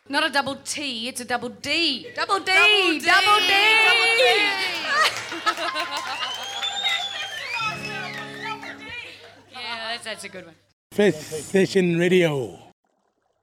Not a double T, it's a double D. Double D! Double D! Double D! Yeah, that's a good one. First Station Radio.